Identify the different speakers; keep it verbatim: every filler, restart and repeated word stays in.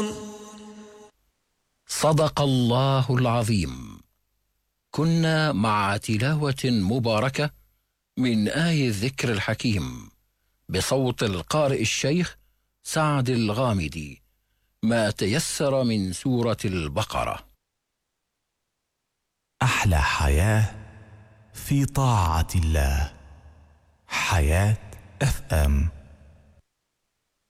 Speaker 1: صدق الله العظيم. كنا مع تلاوة مباركة من آي الذكر الحكيم بصوت القارئ الشيخ سعد الغامدي، ما تيسر من سورة البقرة.
Speaker 2: أحلى حياة في طاعة الله. حياة اف ام.